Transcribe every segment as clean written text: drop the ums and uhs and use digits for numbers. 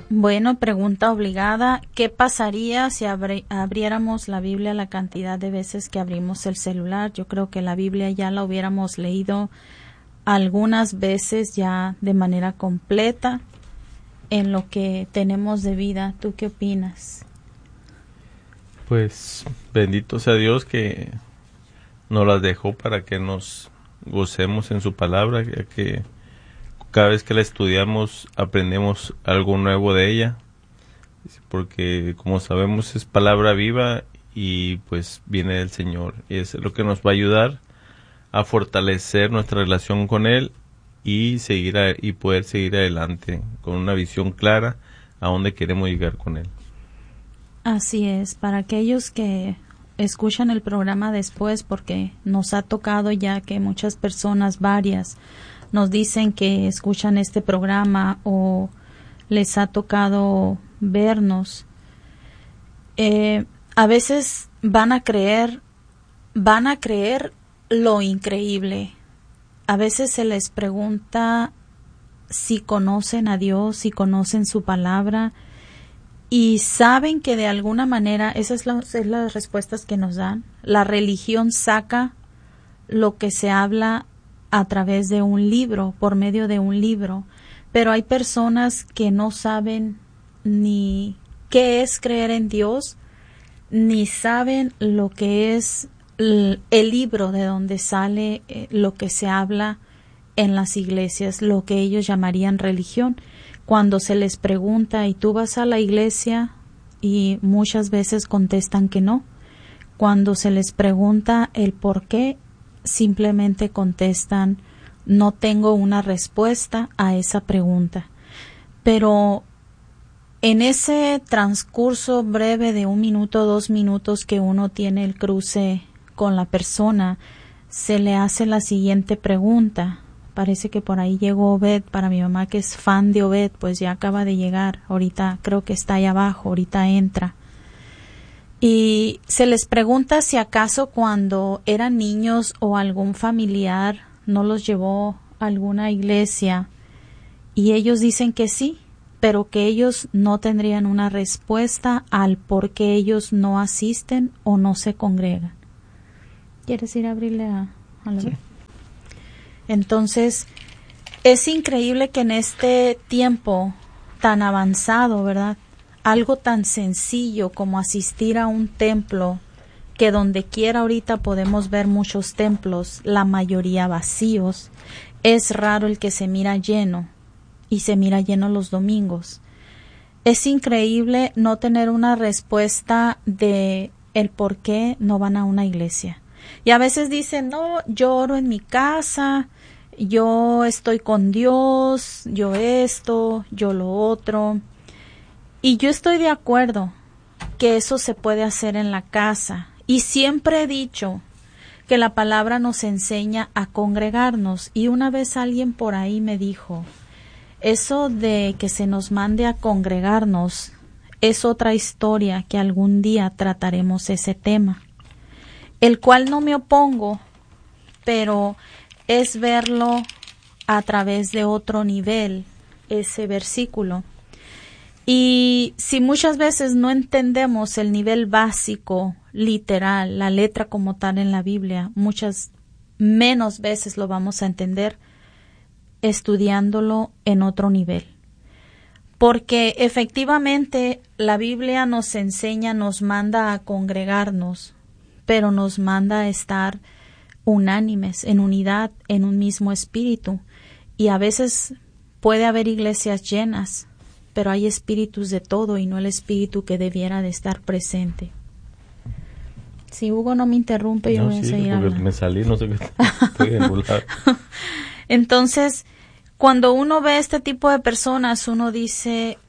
Bueno, pregunta obligada. ¿Qué pasaría si abriéramos la Biblia la cantidad de veces que abrimos el celular? Yo creo que la Biblia ya la hubiéramos leído algunas veces ya de manera completa en lo que tenemos de vida. ¿Tú qué opinas? Pues bendito sea Dios que nos las dejó para que nos gocemos en su palabra, ya que cada vez que la estudiamos aprendemos algo nuevo de ella, porque como sabemos es palabra viva y pues viene del Señor, y es lo que nos va a ayudar a fortalecer nuestra relación con Él y y poder seguir adelante con una visión clara a dónde queremos llegar con Él. Así es, para aquellos que escuchan el programa después, porque nos ha tocado ya que muchas personas, varias, nos dicen que escuchan este programa o les ha tocado vernos. A veces van a creer lo increíble. A veces se les pregunta si conocen a Dios, si conocen su palabra, y saben que de alguna manera, esas son las respuestas que nos dan. La religión saca lo que se habla a través de un libro, por medio de un libro, pero hay personas que no saben ni qué es creer en Dios, ni saben lo que es el libro de donde sale lo que se habla en las iglesias, lo que ellos llamarían religión. Cuando se les pregunta, ¿y tú vas a la iglesia? Y muchas veces contestan que no. Cuando se les pregunta el por qué, simplemente contestan, no tengo una respuesta a esa pregunta. Pero en ese transcurso breve de 1 minuto, 2 minutos que uno tiene el cruce con la persona, se le hace la siguiente pregunta. Parece que por ahí llegó Obed, para mi mamá que es fan de Obed, pues ya acaba de llegar, ahorita creo que está ahí abajo, ahorita entra. Y se les pregunta si acaso cuando eran niños o algún familiar no los llevó a alguna iglesia, y ellos dicen que sí, pero que ellos no tendrían una respuesta al por qué ellos no asisten o no se congregan. ¿Quieres ir a abrirle a la Sí. Entonces, es increíble que en este tiempo tan avanzado, ¿verdad? Algo tan sencillo como asistir a un templo, que donde quiera ahorita podemos ver muchos templos, la mayoría vacíos. Es raro el que se mira lleno, y se mira lleno los domingos. Es increíble no tener una respuesta de el por qué no van a una iglesia. Y a veces dicen, no, yo oro en mi casa, yo estoy con Dios, yo esto, yo lo otro. Y yo estoy de acuerdo que eso se puede hacer en la casa. Y siempre he dicho que la palabra nos enseña a congregarnos. Y una vez alguien por ahí me dijo, eso de que se nos mande a congregarnos es otra historia que algún día trataremos ese tema, el cual no me opongo, pero es verlo a través de otro nivel, ese versículo. Y si muchas veces no entendemos el nivel básico, literal, la letra como tal en la Biblia, muchas menos veces lo vamos a entender estudiándolo en otro nivel. Porque efectivamente la Biblia nos enseña, nos manda a congregarnos, pero nos manda a estar unánimes, en unidad, en un mismo espíritu. Y a veces puede haber iglesias llenas, pero hay espíritus de todo y no el espíritu que debiera de estar presente. Si Hugo no me interrumpe, yo voy a seguir hablando. Me salí, no sé qué estoy enrolado. Entonces, cuando uno ve este tipo de personas, uno dice,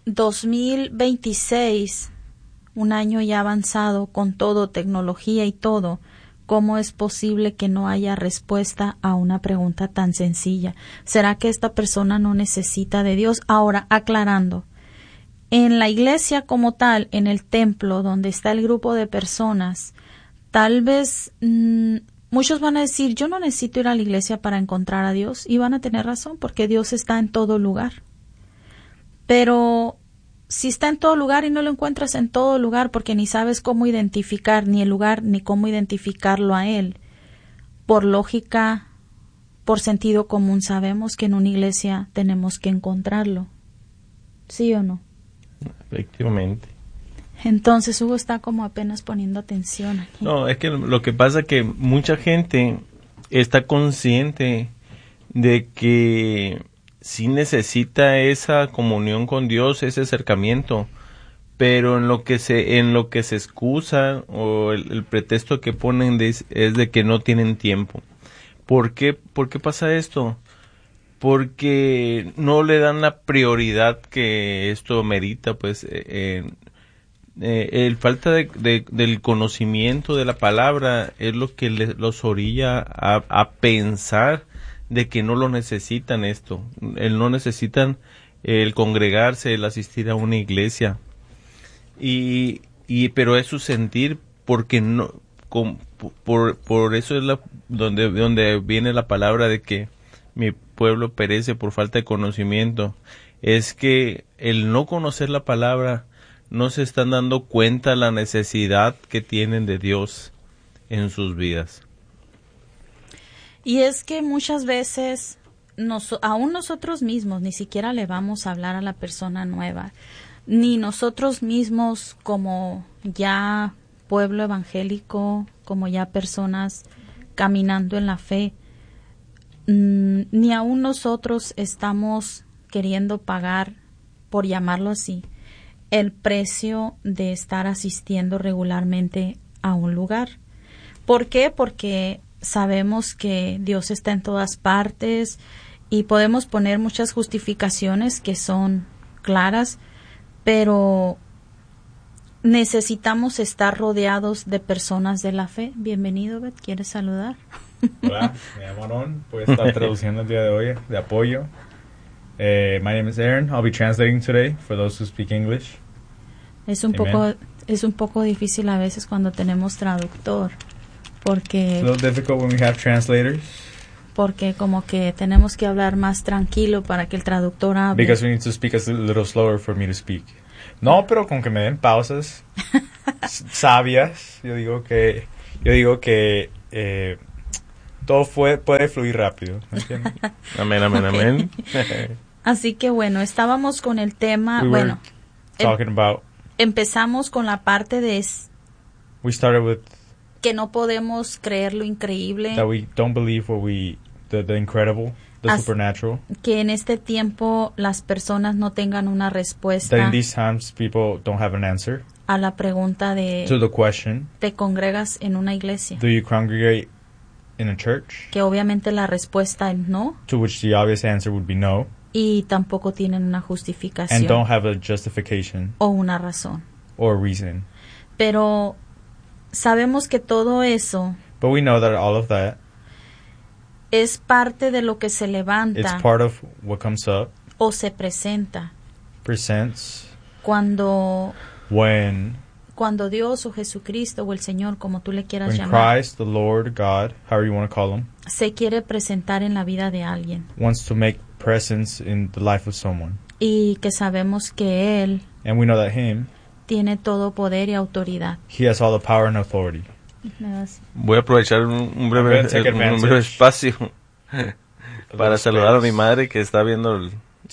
2026, un año ya avanzado con todo, tecnología y todo, ¿cómo es posible que no haya respuesta a una pregunta tan sencilla? ¿Será que esta persona no necesita de Dios? Ahora, aclarando, en la iglesia como tal, en el templo donde está el grupo de personas, tal vez muchos van a decir, yo no necesito ir a la iglesia para encontrar a Dios, y van a tener razón porque Dios está en todo lugar. Pero si está en todo lugar y no lo encuentras en todo lugar porque ni sabes cómo identificar ni el lugar ni cómo identificarlo a Él, por lógica, por sentido común sabemos que en una iglesia tenemos que encontrarlo. ¿Sí o no? Efectivamente. Entonces Hugo está como apenas poniendo atención aquí. No, es que lo que pasa es que mucha gente está consciente de que sí necesita esa comunión con Dios, ese acercamiento, pero en lo que se excusa o el pretexto que ponen es de que no tienen tiempo. ¿Por qué pasa esto? Porque no le dan la prioridad que esto merita, pues el falta del conocimiento de la palabra es lo que los orilla a pensar de que no lo necesitan esto, no necesitan el congregarse, el asistir a una iglesia, pero es su sentir, porque no, por eso es donde viene la palabra de que mi pueblo perece por falta de conocimiento. Es que el no conocer la palabra, no se están dando cuenta la necesidad que tienen de Dios en sus vidas. Y es que muchas veces, aún nosotros mismos, ni siquiera le vamos a hablar a la persona nueva, ni nosotros mismos como ya pueblo evangélico, como ya personas caminando en la fe, ni aún nosotros estamos queriendo pagar, por llamarlo así, el precio de estar asistiendo regularmente a un lugar. ¿Por qué? Porque sabemos que Dios está en todas partes y podemos poner muchas justificaciones que son claras, pero necesitamos estar rodeados de personas de la fe. Bienvenido, Beth. ¿Quieres saludar? Hola, me llamo Aaron. Voy a estar traduciendo el día de hoy de apoyo. My name is Aaron. I'll be translating today for those who speak English. Es un poco difícil a veces cuando tenemos traductor, porque It's a little difficult when we have translators. Porque como que tenemos que hablar más tranquilo para que el traductor hable. Because we need to speak a little slower for me to speak. No, pero con que me den pausas sabias. Yo digo que todo puede fluir rápido. ¿Entiendes? Amén, amén, amén. Así que bueno, estábamos con el tema, empezamos con la parte de we started with que no podemos creer lo increíble, that we don't believe the incredible, the supernatural. Que en este tiempo las personas no tengan una respuesta. That in these times people don't have an answer. A la pregunta de to the question, ¿te congregas en una iglesia? Do you congregate in a church? Que obviamente la respuesta es no. To which the obvious answer would be no. Y tampoco tienen una justificación. And don't have a justification. O una razón. Or a reason. Pero sabemos que todo eso, but we know that all of that, es parte de lo que se levanta. It's part of what comes up. O se presenta. Presents. Cuando Dios o Jesucristo o el Señor, como tú le quieras llamar, Christ, the Lord, God, however you want to call him, se quiere presentar en la vida de alguien. Wants to make presence in the life of someone. Y que sabemos que Él, and we know that him, tiene todo poder y autoridad. He has all the power and authority. Voy a aprovechar un breve espacio para saludar a mi madre que está viendo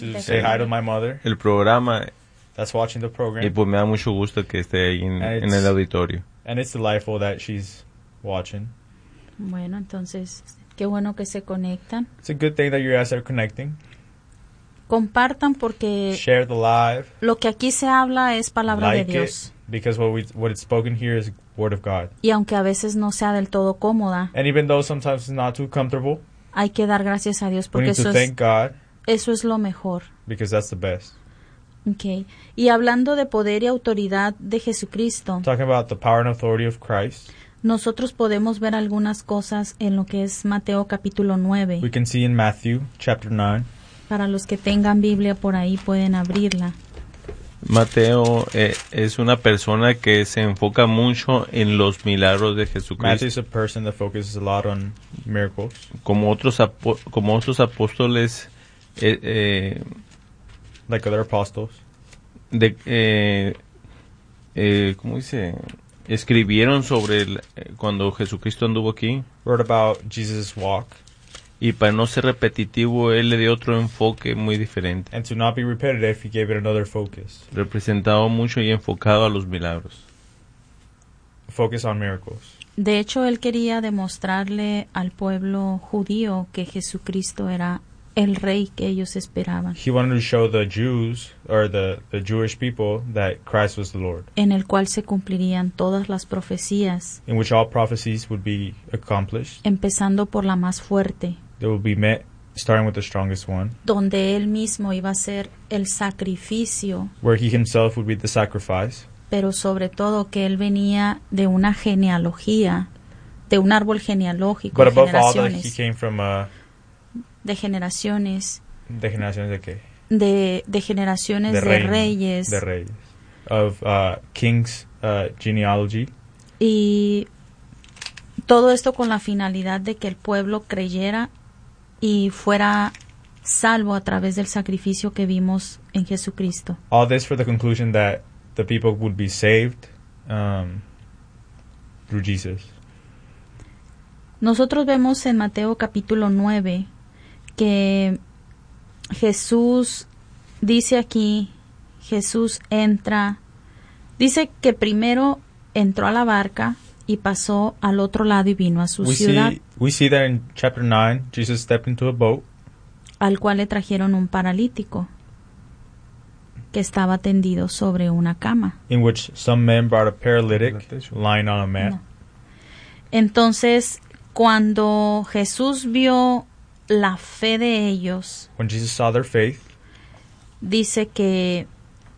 el programa. That's watching the program. Y pues me da mucho gusto que esté ahí en el auditorio. And it's delightful that she's watching. Bueno, entonces, qué bueno que se conectan. It's a good thing that you guys are connecting. Compartan porque share the live. Lo que aquí se habla es palabra de Dios. Because what it's spoken here is word of God. Y aunque a veces no sea del todo cómoda, and even though sometimes it's not too comfortable, hay que dar gracias a Dios porque eso es lo mejor. Because that's the best. Okay. Y hablando de poder y autoridad de Jesucristo, talking about the power and authority of Christ, nosotros podemos ver algunas cosas en lo que es Mateo capítulo 9. We can see in Matthew chapter 9. Para los que tengan Biblia por ahí pueden abrirla. Mateo es una persona que se enfoca mucho en los milagros de Jesucristo. Matthew is a person that focuses a lot on miracles. Como otros apóstoles, like other apostles, ¿cómo dice? Escribieron sobre cuando Jesucristo anduvo aquí. Wrote about Jesus' walk. Y para no ser repetitivo, él le dio otro enfoque muy diferente. And to not be repetitive, he gave it another focus. Representado mucho y enfocado a los milagros. Focus on miracles. De hecho, él quería demostrarle al pueblo judío que Jesucristo era el rey que ellos esperaban, He wanted to show the Jews, or the Jewish people, that Christ was the Lord, en el cual se cumplirían todas las profecías, in which all prophecies would be accomplished. empezando por la más fuerte, They will be met, starting with the strongest one, donde él mismo iba a ser el sacrificio, where he himself would be the sacrifice, pero sobre todo que él venía de una genealogía, de un árbol genealógico, but above all that, he generaciones, came from de generaciones, de generaciones de qué? de generaciones de reino, reyes, de reyes, of kings genealogy, y todo esto con la finalidad de que el pueblo creyera y fuera salvo a través del sacrificio que vimos en Jesucristo. all this for the conclusion that the people would be saved through Jesus. Nosotros vemos en Mateo capítulo 9 que Jesús dice aquí, Jesús entra, dice que primero entró a la barca y pasó al otro lado y vino a su ciudad, We see that in chapter 9, Jesus stepped into a boat, al cual le trajeron un paralítico que estaba tendido sobre una cama. in which some men brought a paralytic lying on a mat. No. Entonces, cuando Jesús vio la fe de ellos, When Jesus saw their faith, dice que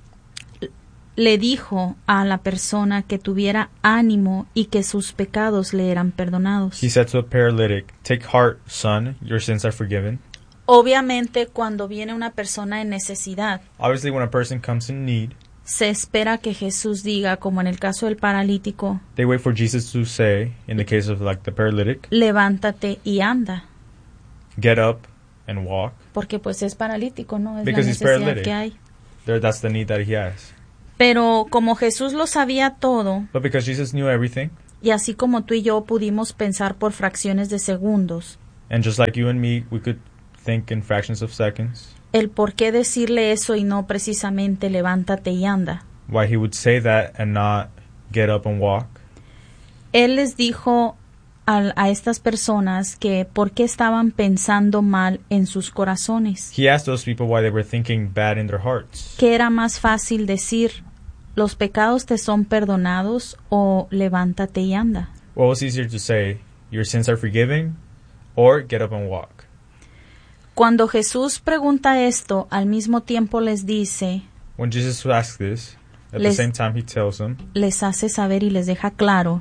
le dijo a la persona que tuviera ánimo y que sus pecados le eran perdonados. he said to a paralytic, "Take heart, son, your sins are forgiven." Obviamente, cuando viene una persona en necesidad, Obviously, when a person comes in need, se espera que Jesús diga, como en el caso del paralítico, they wait for Jesus to say, in the case of like the paralytic, levántate y anda, "Get up and walk." porque pues es paralítico, ¿no? Es Because la he's necesidad paralytic. que hay. That's the need that he has. Pero como Jesús lo sabía todo, But because Jesus knew everything, y así como tú y yo pudimos pensar por fracciones de segundos, and just like you and me, we could think in fractions of seconds, el por qué decirle eso y no precisamente levántate y anda. why he would say that and not get up and walk. Él les dijo a estas personas que por qué estaban pensando mal en sus corazones, He asked those people why they were thinking bad in their hearts. que era más fácil decir, los pecados te son perdonados o levántate y anda. What was easier to say, your sins are forgiven, or get up and walk? Cuando Jesús pregunta esto, al mismo tiempo les dice, When Jesus asks this, at the Les- same time he tells them, les hace saber y les deja claro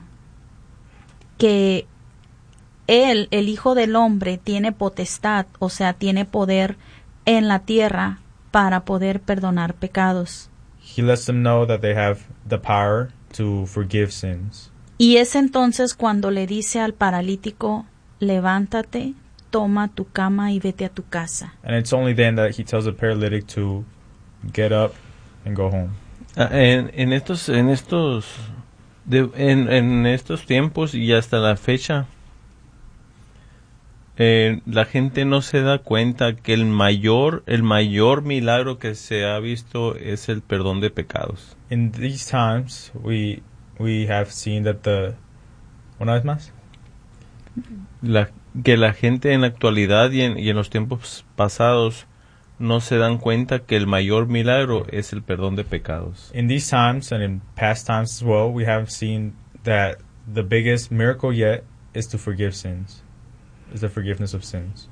que Él, el Hijo del Hombre, tiene potestad, o sea, tiene poder en la tierra para poder perdonar pecados. he lets them know that they have the power to forgive sins. Y es entonces cuando le dice al paralítico, levántate, toma tu cama y vete a tu casa. And it's only then that he tells the paralytic to get up and go home. En estos tiempos y hasta la fecha, la gente no se da cuenta que el mayor milagro que se ha visto es el perdón de pecados. In these times, we have seen that ¿Una vez más? Que la gente en la actualidad y en los tiempos pasados no se dan cuenta que el mayor milagro es el perdón de pecados. In these times and in past times as well, we have seen that the biggest miracle yet is to forgive sins. Is the forgiveness of sins.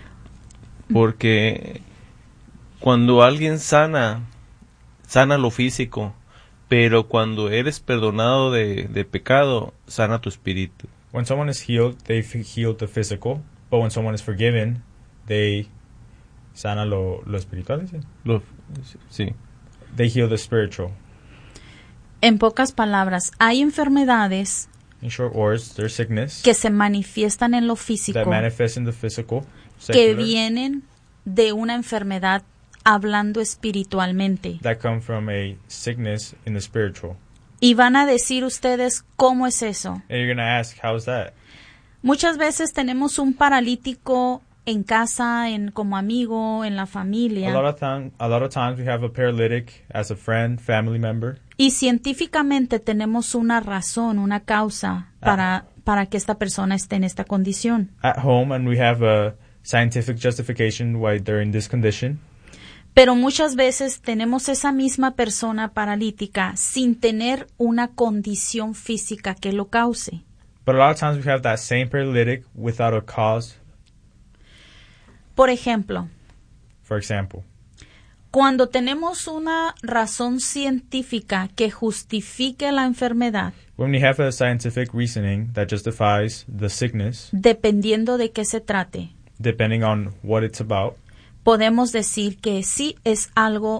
Porque cuando alguien sana lo físico, pero cuando eres perdonado de pecado, sana tu espíritu. When someone is healed, they've healed the physical, but when someone is forgiven, they sana lo espiritual. ¿Sí? Sí. They heal the spiritual. En pocas palabras, hay enfermedades In short words, there's sickness que se manifiestan en lo that físico, manifests in the physical, que secular, vienen de una enfermedad hablando espiritualmente. that come from a sickness in the spiritual. Y van a decir ustedes, ¿cómo es eso? And you're going to ask, how is that? Muchas veces tenemos un paralítico en casa, como amigo, en la familia. A lot of times we have a paralytic as a friend, family member. Y científicamente tenemos una razón, una causa para que esta persona esté en esta condición. At home, and we have a scientific justification why they're in this condition. Pero muchas veces tenemos esa misma persona paralítica sin tener una condición física que lo cause. But a lot of times we have that same paralytic without a cause. Por ejemplo, For example, cuando tenemos una razón científica que justifique la enfermedad, when we have a scientific reasoning that justifies the sickness, dependiendo de qué se trate, depending on what it's about, podemos decir que sí es algo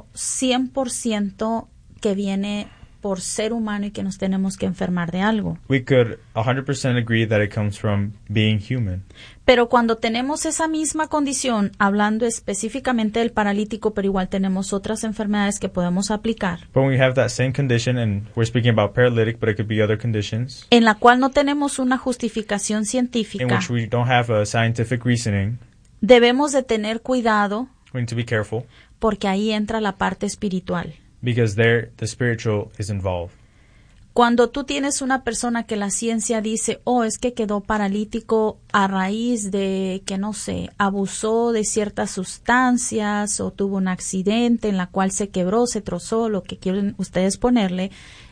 100% que viene por ser humano y que nos tenemos que enfermar de algo. we could 100% agree that it comes from being human. Pero cuando tenemos esa misma condición, hablando específicamente del paralítico, pero igual tenemos otras enfermedades que podemos aplicar, But when we have that same condition, and we're speaking about paralytic, but it could be other conditions, en la cual no tenemos una justificación in científica, which we don't have a scientific reasoning, debemos de tener cuidado we need to be careful, porque ahí entra la parte espiritual. because there the spiritual is involved. Cuando tú tienes una persona que la ciencia dice, es que quedó paralítico a raíz de que, no sé, abusó de ciertas sustancias o tuvo un accidente en la cual se quebró, se trozó, lo que quieren ustedes ponerle,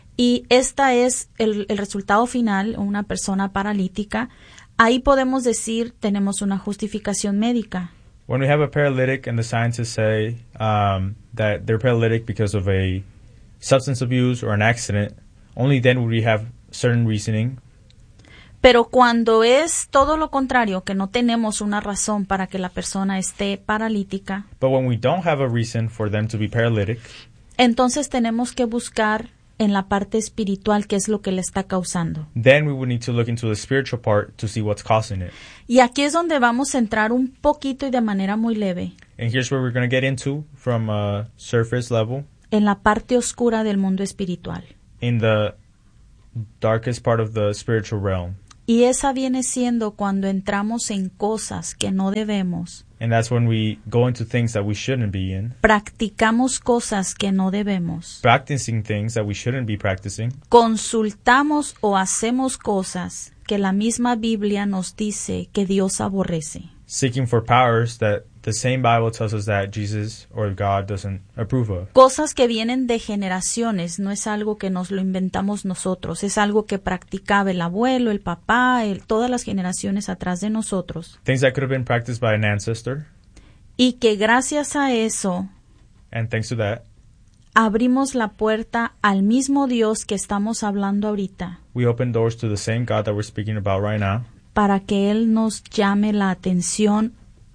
y esta es el resultado final, una persona paralítica, ahí podemos decir, tenemos una justificación médica. When we have a paralytic and the scientists say that they're paralytic because of a substance abuse or an accident, only then would we have certain reasoning. Pero cuando es todo lo contrario, que no tenemos una razón para que la persona esté paralítica, But when we don't have a reason for them to be paralytic, entonces tenemos que buscar en la parte espiritual qué es lo que le está causando. then we would need to look into the spiritual part to see what's causing it. Y aquí es donde vamos a entrar un poquito y de manera muy leve And here's where we're going to get into from a surface level, en la parte oscura del mundo espiritual. in the darkest part of the spiritual realm. Y esa viene siendo cuando entramos en cosas que no debemos, And that's when we go into things that we shouldn't be in, practicamos cosas que no debemos, practicing things that we shouldn't be practicing, consultamos o hacemos cosas que la misma Biblia nos dice que Dios aborrece. seeking for powers that the same Bible tells us that Jesus or God doesn't approve of. Cosas que vienen de generaciones, no es algo que nos lo inventamos nosotros, es algo que practicaba el abuelo, el papá, todas las generaciones atrás de nosotros. Things that could have been practiced by an ancestor, Y que gracias a eso and thanks to that, abrimos la puerta al mismo Dios que estamos hablando ahorita, we open doors to the same God that we're speaking about right now, para que Él nos llame la atención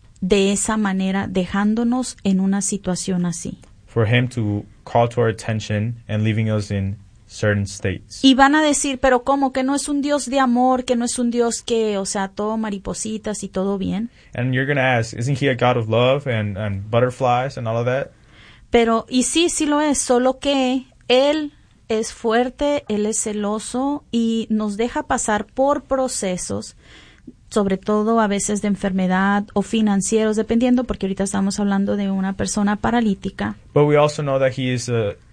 de esa manera, dejándonos en una situación así. for Him to call to our attention and leaving us in certain states. Y van a decir, pero ¿cómo? Que no es un Dios de amor, que no es un Dios que, todo maripositas y todo bien. And you're going to ask, isn't He a God of love and butterflies and all of that? Pero, y sí lo es, solo que Él es fuerte, Él es celoso y nos deja pasar por procesos, sobre todo a veces de enfermedad o financieros, dependiendo, porque ahorita estamos hablando de una persona paralítica. But we also know that He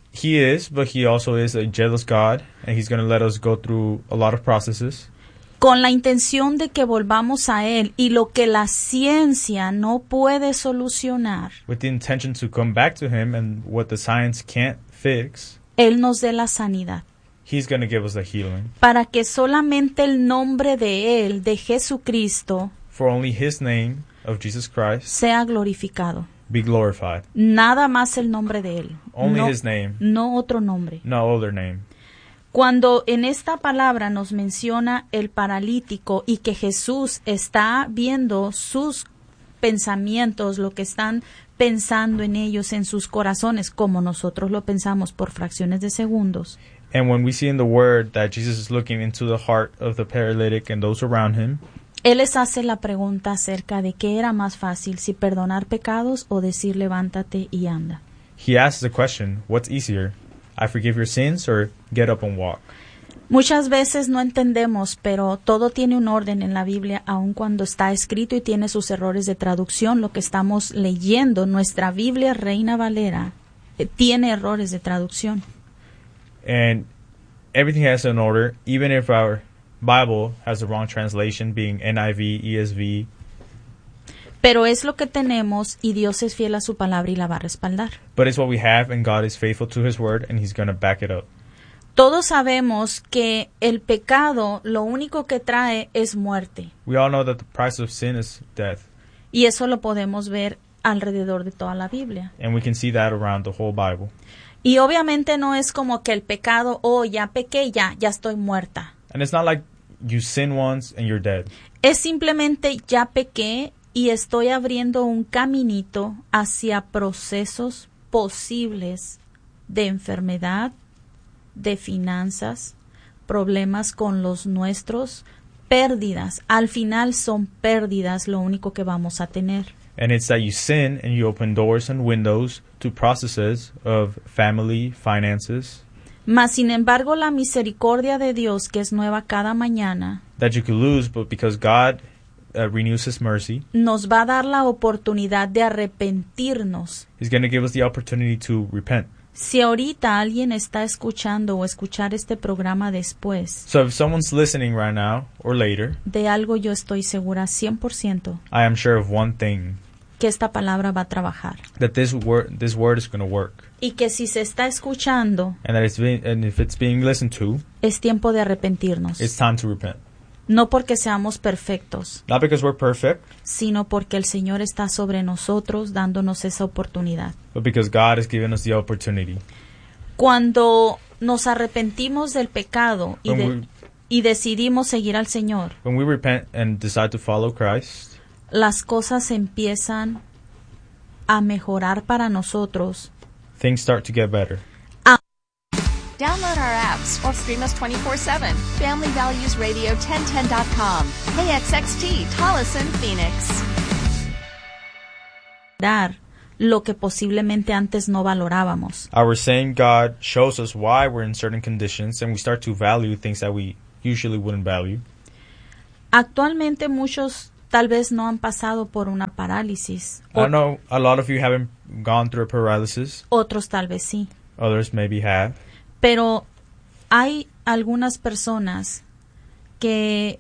also is a jealous God, and He's going to let us go through a lot of processes, Con la intención de que volvamos a Él y lo que la ciencia no puede solucionar, with the intention to come back to Him, and what the science can't fix, Él nos dé la sanidad. He's going to give us the healing. Para que solamente el nombre de Él, de Jesucristo, For only His name of Jesus Christ sea glorificado. be glorified. Nada más el nombre de Él. Only no, His name, no otro nombre. no other name. Cuando en esta palabra nos menciona el paralítico y que Jesús está viendo sus pensamientos, lo que están pensando en ellos, en sus corazones, como nosotros lo pensamos por fracciones de segundos, And when we see in the Word that Jesus is looking into the heart of the paralytic and those around Him, Él les hace la pregunta acerca de qué era más fácil, si perdonar pecados o decir levántate y anda. He asks the question, what's easier? I forgive your sins or get up and walk? Muchas veces no entendemos, pero todo tiene un orden en la Biblia, aun cuando está escrito y tiene sus errores de traducción. Lo que estamos leyendo, nuestra Biblia Reina Valera, tiene errores de traducción. And everything has an order, even if our Bible has the wrong translation, being NIV, ESV. Pero es lo que tenemos y Dios es fiel a su palabra y la va a respaldar. But it's what we have, and God is faithful to His word, and He's going to back it up. Todos sabemos que el pecado lo único que trae es muerte. We all know that the price of sin is death. Y eso lo podemos ver alrededor de toda la Biblia. And we can see that around the whole Bible. Y obviamente no es como que el pecado, ya pequé, ya estoy muerta. And it's not like you sin once and you're dead. Es simplemente ya pequé y estoy abriendo un caminito hacia procesos posibles de enfermedad, de finanzas, problemas con los nuestros, pérdidas. Al final son pérdidas lo único que vamos a tener. And it's that you sin and you open doors and windows to processes of family, finances. Mas, sin embargo, la misericordia de Dios, que es nueva cada mañana, That you could lose, but because God renews His mercy, nos va a dar la oportunidad de arrepentirnos. He's going to give us the opportunity to repent. Si ahorita alguien está escuchando o escuchar este programa después, So if someone's listening right now or later, de algo yo estoy segura 100% I am sure of one thing, que esta palabra va a trabajar. that this word is going to work. Y que si se está escuchando, And that and if it's being listened to, es tiempo de arrepentirnos. it's time to repent. No porque seamos perfectos, Not because we're perfect, sino porque el Señor está sobre nosotros dándonos esa oportunidad. but because God has given us the opportunity. Cuando nos arrepentimos del pecado When y decidimos seguir al Señor, When we repent and decide to follow Christ, las cosas empiezan a mejorar para nosotros. things start to get better. Download our apps or stream us 24/7. Family Values Radio 1010.com. KXXT, Tolleson, Phoenix. Dar lo que posiblemente antes no valorábamos. Our same God shows us why we're in certain conditions, and we start to value things that we usually wouldn't value. Actualmente muchos tal vez no han pasado por una parálisis. I know a lot of you haven't gone through a paralysis. Otros tal vez sí. Others maybe have. Pero hay algunas personas que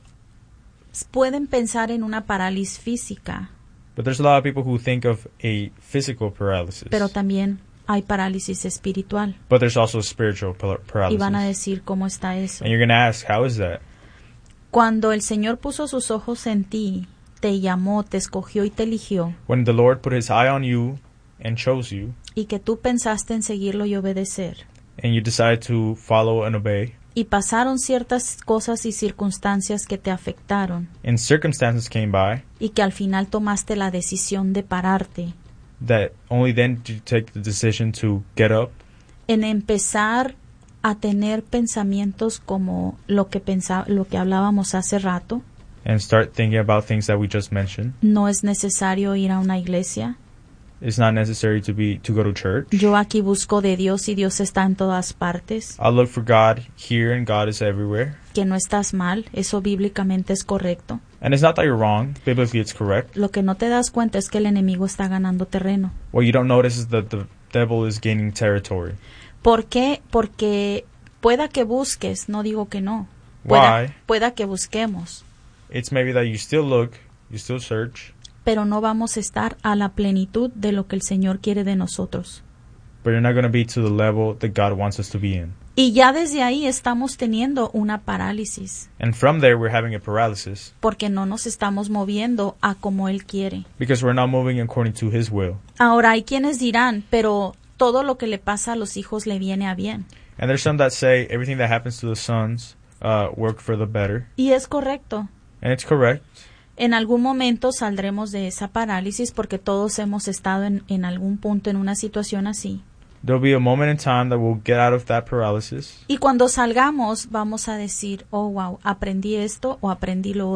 pueden pensar en una parálisis física, But there's a lot of people who think of a physical paralysis. pero también hay parálisis espiritual. But there's also a spiritual paralysis. Y van a decir, ¿cómo está eso? And you're going to ask, how is that? Cuando el Señor puso sus ojos en ti, te llamó, te escogió y te eligió, When the Lord put His eye on you and chose you, y que tú pensaste en seguirlo y obedecer, and you decide to follow and obey, y pasaron ciertas cosas y circunstancias que te afectaron, and circumstances came by, y que al final tomaste la decisión de pararte, that only then did you take the decision to get up en empezar a tener pensamientos como lo que hablábamos hace rato. and start thinking about things that we just mentioned. No es necesario ir a una iglesia. It's not necessary to go to church. Yo aquí busco de Dios y Dios está en todas partes. I look for God here and God is everywhere. Que no estás mal, eso bíblicamente es correcto. And it's not that you're wrong. Biblically, it's correct. Lo que no te das cuenta es que el enemigo está ganando terreno. What you don't notice is that the devil is gaining territory. ¿Por qué? Porque pueda que busques, no digo que no. Why? Pueda que busquemos, It's maybe that you still look, you still search, pero no vamos a estar a la plenitud de lo que el Señor quiere de nosotros. but you're not going to be to the level that God wants us to be in. Y ya desde ahí estamos teniendo una parálisis, And from there, we're having a paralysis porque no nos estamos moviendo a como Él quiere. because we're not moving according to His will. Ahora hay quienes dirán, pero todo lo que le pasa a los hijos le viene a bien. And there's some that say everything that happens to the sons work for the better. Y es correcto. And it's correct. En algún momento saldremos de esa parálisis porque todos hemos estado en algún punto en una situación así. There'll be a moment in time that we'll get out of that paralysis. Y cuando salgamos vamos a decir, oh wow, aprendí esto o aprendí lo otro.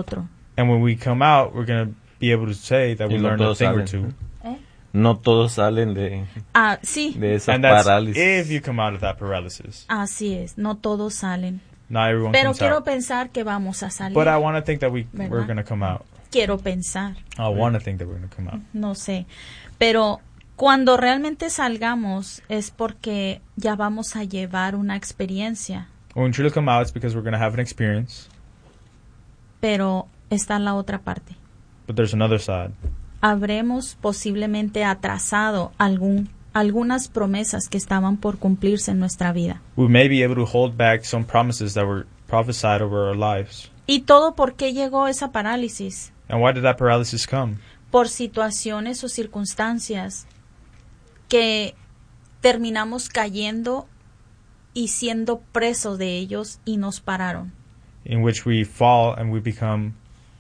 And when we come out, we're going to be able to say that we Y no learned a todos thing or salen. two. No todos salen de Sí, esa And that's parálisis. if you come out of that paralysis. así es, no todos salen. Not everyone Pero comes quiero out. pensar que vamos a salir. But I want to think that we're ¿Verdad? going to come out. Quiero pensar, I want to think that we're going to come out. no sé. Pero cuando realmente salgamos es porque ya vamos a llevar una experiencia. When we truly come out, it's because we're going to have an experience. Pero está la otra parte. But there's another side. Habremos posiblemente atrasado algunas promesas que estaban por cumplirse en nuestra vida. We may be able to hold back some promises that were prophesied over our lives. ¿Y todo por qué llegó esa parálisis? And why did that paralysis come? Por situaciones o circunstancias que terminamos cayendo y siendo presos de ellos y nos pararon. In which we fall and we become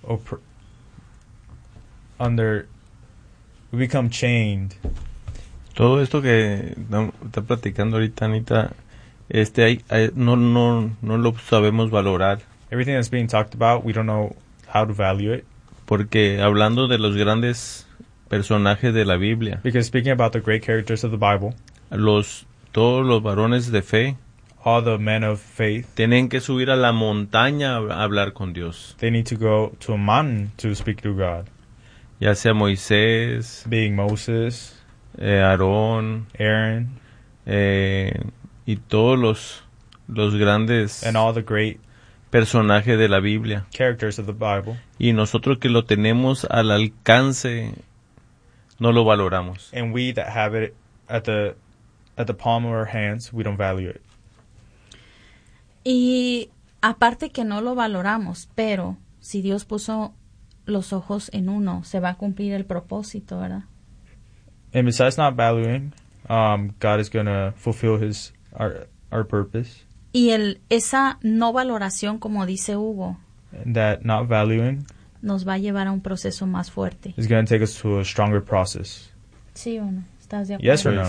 we become chained. Todo esto que está platicando ahorita, Anita, no lo sabemos valorar. Everything that's being talked about, we don't know how to value it. Porque hablando de los grandes personajes de la Biblia, Because speaking about the great characters of the Bible, todos los varones de fe all the men of faith, tienen que subir a la montaña a hablar con Dios. they need to go to a mountain to speak to God. Ya sea Moisés, Being Moses, Aarón, Aaron, y todos los grandes and all the great personajes de la Biblia. characters of the Bible. Y nosotros que lo tenemos al alcance, no lo valoramos. And we that have it at the palm of our hands, we don't value it. Y aparte que no lo valoramos, pero si Dios puso los ojos en uno, se va a cumplir el propósito, ¿verdad? And besides not valuing, God is going to fulfill our purpose. Y esa no valoración, como dice Hugo, And that not valuing nos va a llevar a un proceso más fuerte. is going to take us to a stronger process. ¿Sí o no? ¿Estás de acuerdo? Yes or no?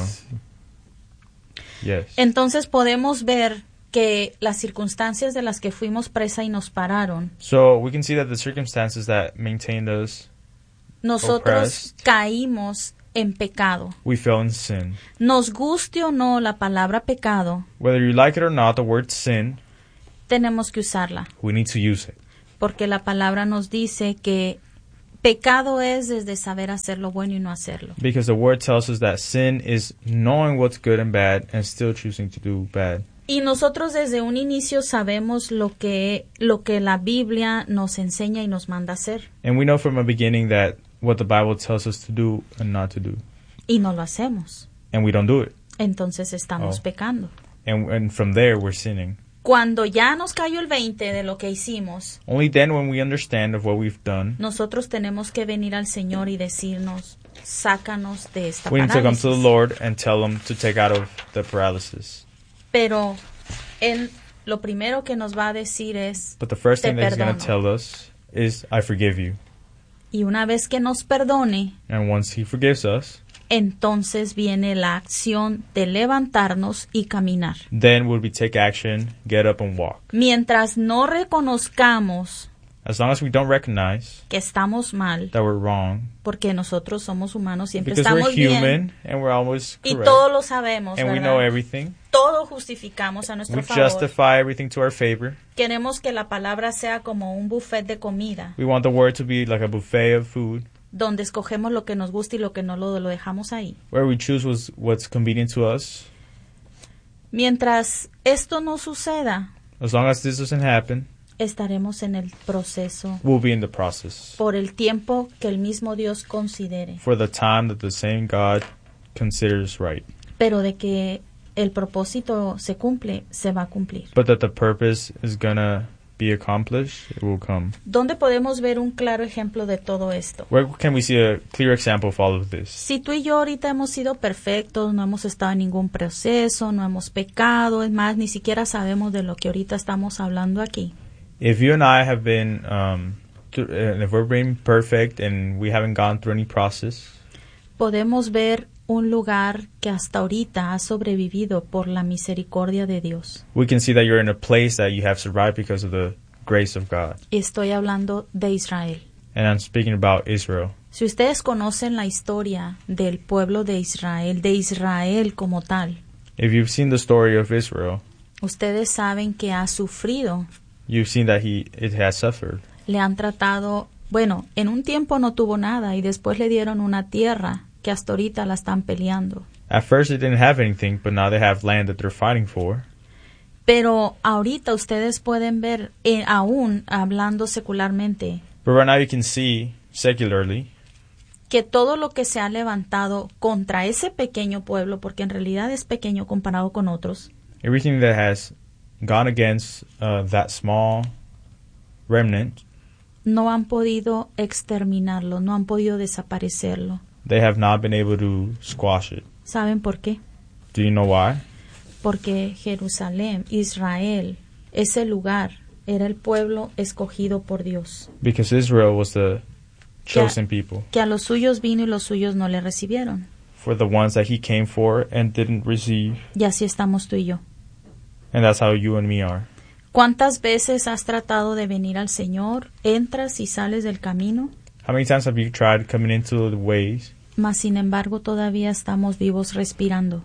Yes. Entonces podemos ver que las circunstancias de las que fuimos presa y nos pararon, So we can see that the circumstances that maintained us, nosotros caímos en pecado. we fell in sin. Nos guste o no la palabra pecado, Whether you like it or not, the word sin, tenemos que usarla, we need to use it. porque la palabra nos dice que pecado es desde saber hacer lo bueno y no hacerlo. Because the word tells us that sin is knowing what's good and bad and still choosing to do bad. Y nosotros desde un inicio sabemos lo que la Biblia nos enseña y nos manda hacer, And we know from the beginning that what the Bible tells us to do and not to do. y no lo hacemos. And we don't do it. Entonces estamos Oh. pecando. And from there, we're sinning. Cuando ya nos cayó el 20 de lo que hicimos, Only then, when we understand of what we've done, nosotros tenemos que venir al Señor y decirnos, sácanos de esta we need to come to the parálisis. Lord and tell Him to take out of the paralysis. Pero Él lo primero que nos va a decir es, But the first te thing that He's going to perdono. tell us is, I forgive you. Y una vez que nos perdone, And once He forgives us, entonces viene la acción de levantarnos y caminar. then would we take action, get up and walk. Mientras no reconozcamos As long as we don't recognize que estamos mal, that we're wrong, porque nosotros somos humanos, siempre because we're estamos bien human and we're always y correct, todo lo sabemos, and we know ¿verdad? everything, Todo justificamos a nuestro we favor. justify everything to our favor. Queremos que la palabra sea como un buffet de comida, We want the word to be like a buffet of food, donde escogemos lo que nos gusta y lo que no lo dejamos ahí. where we choose what's convenient to us. Mientras esto no suceda, As long as this doesn't happen, estaremos en el proceso we'll be in the process por el tiempo que el mismo Dios considere, for the time that the same God considers right. pero de que el propósito se cumple, se va a cumplir. But that the purpose is gonna be accomplished, it will come. ¿Dónde podemos ver un claro ejemplo de todo esto? Where can we see a clear example of all of this? Si tú y yo ahorita hemos sido perfectos, no hemos estado en ningún proceso, no hemos pecado, es más, ni siquiera sabemos de lo que ahorita estamos hablando aquí. If you and I have been, if we're being perfect and we haven't gone through any process, Podemos ver un lugar que hasta ahorita ha sobrevivido por la misericordia de Dios. we can see that you're in a place that you have survived because of the grace of God. Estoy hablando de Israel. And I'm speaking about Israel. Si ustedes conocen la historia del pueblo de Israel como tal, If you've seen the story of Israel, ustedes saben que ha sufrido. you've seen that it has suffered. Le han tratado, bueno, en un tiempo no tuvo nada y después le dieron una tierra que hasta ahorita la están peleando. At first they didn't have anything, but now they have land that they're fighting for. Pero ahorita ustedes pueden ver, aún hablando secularmente, But right now you can see, secularly, que todo lo que se ha levantado contra ese pequeño pueblo, porque en realidad es pequeño comparado con otros, everything that has gone against that small remnant, no han podido exterminarlo, no han podido desaparecerlo. they have not been able to squash it. ¿Saben por qué? Do you know why? Porque Jerusalén, Israel, ese lugar era el pueblo escogido por Dios, Because Israel was the chosen people, que a los suyos vino y los suyos no le recibieron. for the ones that he came for and didn't receive. Y así estamos tú y yo. And that's how you and me are. ¿Cuántas veces has tratado de venir al Señor, entras y sales del camino, How many times have you tried coming into the ways mas sin embargo todavía estamos vivos respirando?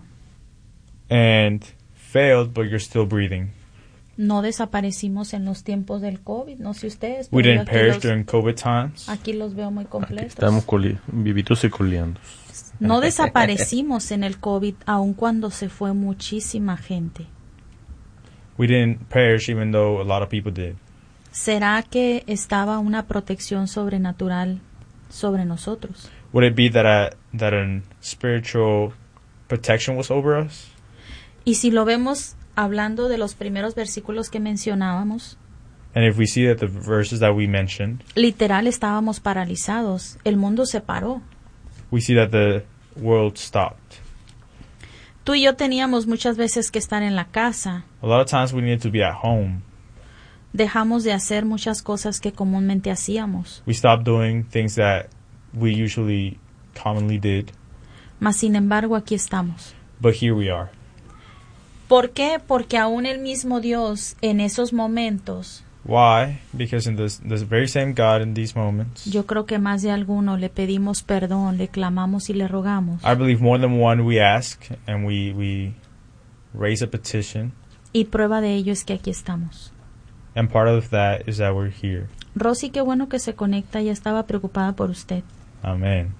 and failed, but you're still breathing? No desaparecimos en los tiempos del COVID, no sé ustedes, We pero yo didn't perish during COVID times. aquí los veo muy Aquí completos. estamos vivitos y coleando. No desaparecimos en el COVID, aun cuando se fue muchísima gente. We didn't perish even though a lot of people did. ¿Será que estaba una protección sobrenatural sobre nosotros? Would it be that a spiritual protection was over us? Y si lo vemos hablando de los primeros versículos que mencionábamos, And if we see that the verses that we mentioned, literal estábamos paralizados, el mundo se paró. we see that the world stopped. Tú y yo teníamos muchas veces que estar en la casa, A lot of times we needed to be at home. dejamos de hacer muchas cosas que comúnmente hacíamos, We stopped doing things that we usually commonly did, mas sin embargo aquí estamos. but here we are. ¿Por qué? Porque aún el mismo Dios en esos momentos, Why? Because in this very same God in these moments, yo creo que más de alguno le pedimos perdón, le clamamos y le rogamos. I believe more than one we ask and we raise a petition, Y prueba de ello es que aquí estamos. and part of that is that we're here. Rosy, qué bueno que se conecta, ya estaba preocupada por usted. Amen.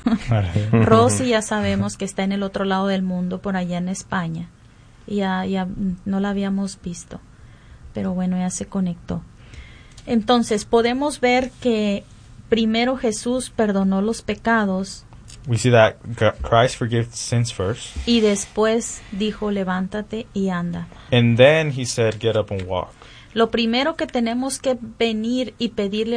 Rosy ya sabemos que está en el otro lado del mundo, por allá en España. Ya no la habíamos visto, pero bueno, ya se conectó. Entonces, podemos ver que primero Jesús perdonó los pecados We see that Christ forgave sins first, y después dijo, levántate y anda. and then he said, get up and walk. Lo primero que tenemos que venir y pedirle